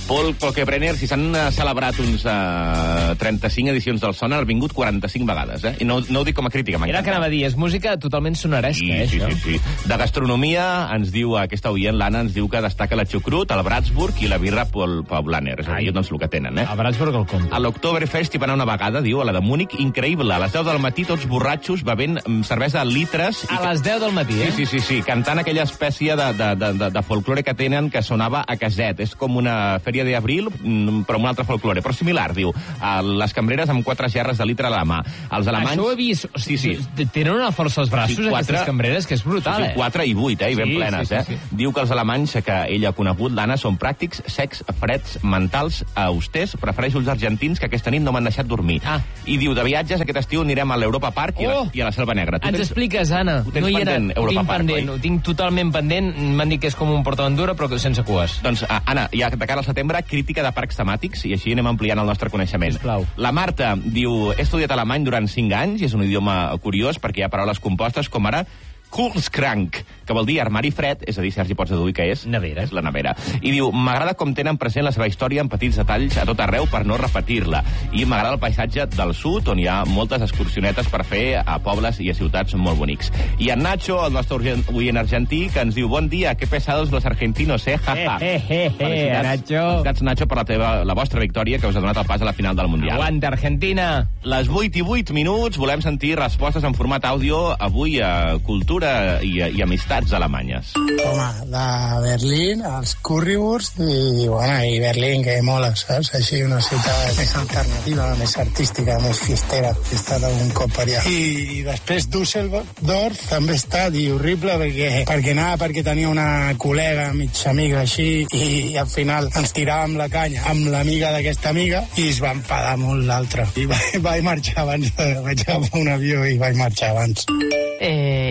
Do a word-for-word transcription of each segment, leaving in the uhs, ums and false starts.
Paul Kalkbrenner, si s'han celebrat uns uh, trenta-cinc edicions del Sonar, ha vingut quaranta-cinc vegades, eh? I no, no ho dic com a crítica, m'encanta. Era que anava a dir, és música totalment sonaresca, sí, eh, sí, això? Sí, sí. De gastronomia, ens diu aquesta oient, l'Anna, ens diu que destaca la xucrut, el Bratsburg i la birra Paul Paulaner. És a dir, doncs el que tenen, eh? A Bratsburg el compte. A l'Oktoberfest hi va anar una vegada, diu, a la de Múnich, increïble. A les deu del matí, tots borratxos, bevent cervesa a litres. A les deu del matí, eh? Sí, sí, sí, sí, cantant aquella espècie de, de, de, de, de folklore que tenen que sonava a caset. És com una fèria d'abril, però amb un altre folklore. Però similar, diu. A les cambreres amb quatre gerres de litre a la mà. Els alemanys... Això ho he vist. Sí, sí. Tenen una força als braços, sí, quatre... aquestes cambreres, que és brutal, sí, sí, eh? quatre i vuit, eh? I ben sí, plenes, sí, sí, eh? sí. Diu que els alemanys que ella ha conegut, l'Anna, són pràctics, secs, freds, mentals, austers. Prefereixo els argentins, que aquesta nit no m'han deixat dormir. Ah. I diu, de viatges, aquest estiu anirem a l'Europa Park i, oh! a la, i a la Selva Negra. Tu Ens tens... expliques, Anna. Ho tens no hi era... pendent, Europa ho tinc Park, pendent, oi? ho tinc totalment pendent. M'han dit que és com un Portaventura, però sense cues. Doncs, uh, Anna, ja de cara al setembre, crítica de parcs temàtics, i així anem ampliant el nostre coneixement. Sisplau. La Marta diu, he estudiat alemany durant cinc anys, i és un idioma curiós, perquè hi ha paraules compostes com ara Kühlschrank, que vol dir armari fred, és a dir, Sergi, pots deduir que és? Nevera. És la nevera. I diu, m'agrada com tenen present la seva història en petits detalls a tot arreu per no repetir-la. I m'agrada el paisatge del sud, on hi ha moltes excursionetes per fer a pobles i a ciutats molt bonics. I en Nacho, el nostre oient argentí, que ens diu, bon dia, que pesados los argentinos, eh? Ja, ja. Eh, eh, eh, eh, Nacho. Felicitats, Nacho, per la, teva, la vostra victòria que us ha donat el pas a la final del Mundial. Aguanta, Argentina! Les vuit i vuit minuts, volem sentir respostes en format àudio avui a cultura i a, i amistats alemanyes. Home, de Berlín, els currywurst i, bueno, i Berlín, que mola, saps? Així una ciutat més alternativa, més artística, més fiestera. He estat un cop per allà. I després Düsseldorf també he estat, i horrible, perquè, perquè anava perquè tenia una col·lega, mitja amiga, així, i, i al final ens tiràvem la canya amb l'amiga d'aquesta amiga i es va enfadar molt l'altra. I vaig, vaig marxar abans, vaig agafar un avió i vaig marxar abans. Eh,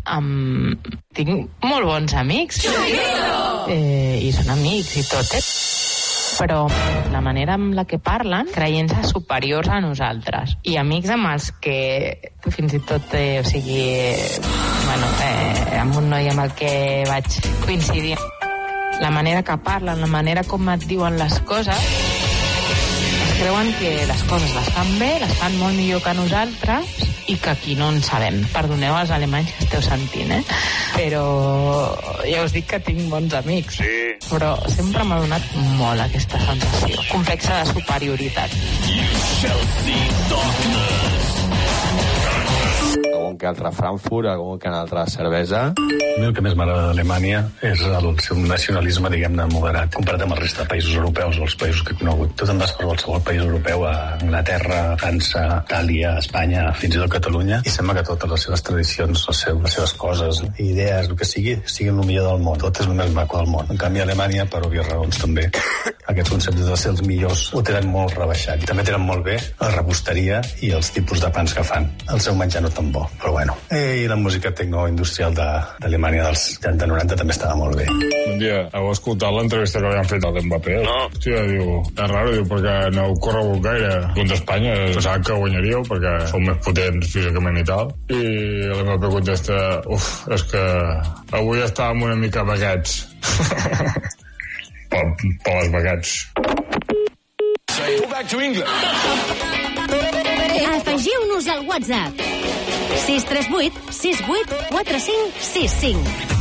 um, tinc molt bons amics eh, i són amics i tot, eh? Però la manera amb la que parlen, creient-se superiors a nosaltres, i amics amb els que fins i tot, eh, o sigui, bueno, eh, amb un noi amb el que vaig coincidir, la manera que parlen, la manera com et diuen les coses, es creuen que les coses les fan bé, les fan molt millor que nosaltres, i que aquí no en sabem. Perdoneu als alemanys que esteu sentint, eh? Però ja us dic que tinc bons amics. Sí. Però sempre m'ha donat molt aquesta sensació. Complexa de superioritat. Algun que altre Frankfurt, algun que altre cervesa. A mi el que més m'agrada d'Alemanya és el seu nacionalisme, diguem-ne, moderat, comparat amb el resta de països europeus o els països que he conegut. Tu te'n vas per qualsevol país europeu, a Anglaterra, França, Itàlia, Espanya, fins i tot Catalunya, i sembla que totes les seves tradicions, les seves, les seves coses, idees, el que sigui, siguin el millor del món. Tot és el més maco del món. En canvi, a Alemanya, per òbvies raons també, aquests conceptes de ser els millors ho tenen molt rebaixat. I també tenen molt bé la rebosteria i els tipus de pans que fan. El seu menjar no tan bo, però bueno. I la música tecnoindustrial d'Alemanya dels setanta noranta també estava molt bé. Bon dia, heu escoltat l'entrevista que li han fet a l'Mbappé? No. Hòstia, diu, és raro, diu, perquè no heu corregut gaire contra Espanya. Pensava que guanyaríeu perquè sou més potents físicament i tal. I l'Mbappé contesta, uf, és que avui estàvem una mica baguets. per, per les baguets. Go back to England. Afegiu-nos al WhatsApp sis tres vuit sis vuit quatre cinc sis cinc.